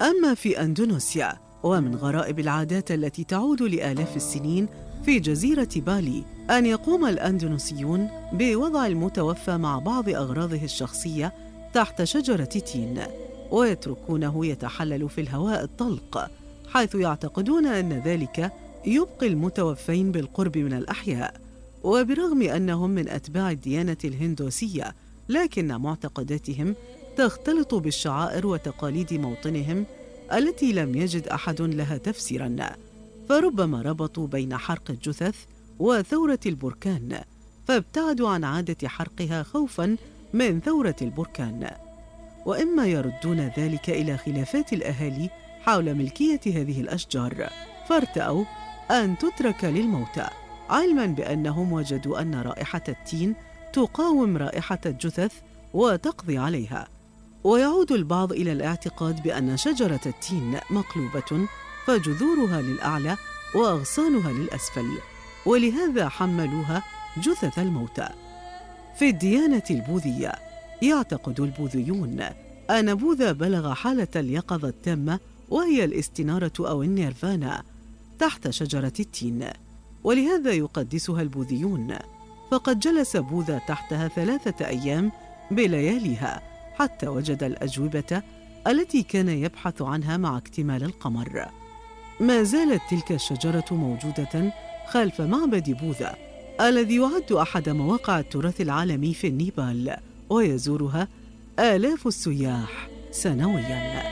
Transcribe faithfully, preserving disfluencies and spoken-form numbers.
أما في أندونيسيا، ومن غرائب العادات التي تعود لآلاف السنين في جزيرة بالي أن يقوم الأندونيسيون بوضع المتوفى مع بعض أغراضه الشخصية تحت شجرة تين، ويتركونه يتحلل في الهواء الطلق، حيث يعتقدون أن ذلك يبقي المتوفين بالقرب من الأحياء. وبرغم أنهم من أتباع الديانة الهندوسية، لكن معتقداتهم تختلط بالشعائر وتقاليد موطنهم التي لم يجد أحد لها تفسيراً، فربما ربطوا بين حرق الجثث وثورة البركان، فابتعدوا عن عادة حرقها خوفاً من ثورة البركان. وإما يردون ذلك إلى خلافات الأهالي حول ملكية هذه الأشجار، فارتأوا أن تترك للموتى، علماً بأنهم وجدوا أن رائحة التين تقاوم رائحة الجثث وتقضي عليها. ويعود البعض إلى الاعتقاد بأن شجرة التين مقلوبة، فجذورها للأعلى وأغصانها للأسفل، ولهذا حملوها جثث الموتى. في الديانة البوذية، يعتقد البوذيون أن بوذا بلغ حالة اليقظة التامة، وهي الاستنارة أو النيرفانا، تحت شجرة التين، ولهذا يقدسها البوذيون، فقد جلس بوذا تحتها ثلاثة أيام بلياليها حتى وجد الأجوبة التي كان يبحث عنها مع اكتمال القمر. ما زالت تلك الشجرة موجودة خلف معبد بوذا الذي يعد أحد مواقع التراث العالمي في النيبال، ويزورها آلاف السياح سنوياً.